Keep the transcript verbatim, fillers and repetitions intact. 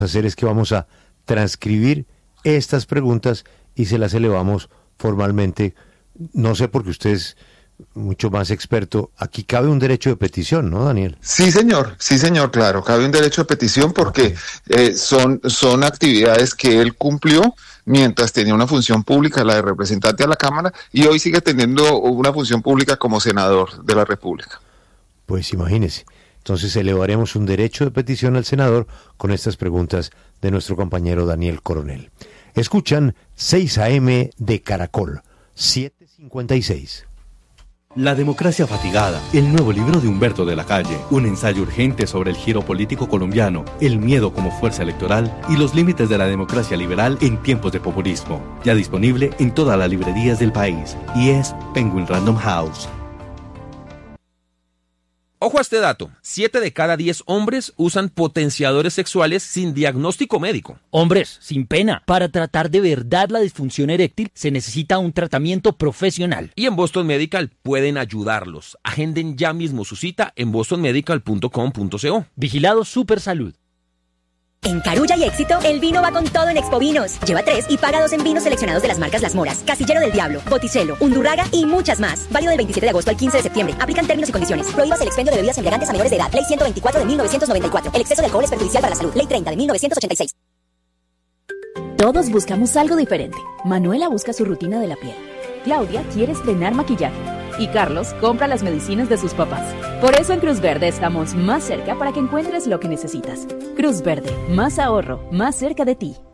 hacer es que vamos a transcribir estas preguntas y se las elevamos formalmente. No sé, porque usted es mucho más experto. Aquí cabe un derecho de petición, ¿no, Daniel? Sí, señor, sí, señor, claro, cabe un derecho de petición porque okay. eh, son, son actividades que él cumplió mientras tenía una función pública, la de representante a la Cámara, y hoy sigue teniendo una función pública como senador de la República. Pues imagínese. Entonces elevaremos un derecho de petición al senador con estas preguntas de nuestro compañero Daniel Coronel. Escuchan seis a eme de Caracol, siete cincuenta y seis. La democracia fatigada, el nuevo libro de Humberto de la Calle, un ensayo urgente sobre el giro político colombiano, el miedo como fuerza electoral y los límites de la democracia liberal en tiempos de populismo. Ya disponible en todas las librerías del país y es Penguin Random House. Ojo a este dato, siete de cada diez hombres usan potenciadores sexuales sin diagnóstico médico. Hombres, sin pena, para tratar de verdad la disfunción eréctil se necesita un tratamiento profesional. Y en Boston Medical pueden ayudarlos. Agenden ya mismo su cita en boston medical punto com punto co. Vigilado Supersalud. En Carulla y Éxito, el vino va con todo en Expo Vinos. Lleva tres y paga dos en vinos seleccionados de las marcas Las Moras, Casillero del Diablo, Botticello, Undurraga y muchas más. Válido del veintisiete de agosto al quince de septiembre. Aplican términos y condiciones. Prohíbas el expendio de bebidas embriagantes a menores de edad. Ley ciento veinticuatro de mil novecientos noventa y cuatro. El exceso de alcohol es perjudicial para la salud. Ley treinta de mil novecientos ochenta y seis. Todos buscamos algo diferente. Manuela busca su rutina de la piel. Claudia quiere estrenar maquillaje. Y Carlos compra las medicinas de sus papás. Por eso en Cruz Verde estamos más cerca para que encuentres lo que necesitas. Cruz Verde, más ahorro, más cerca de ti.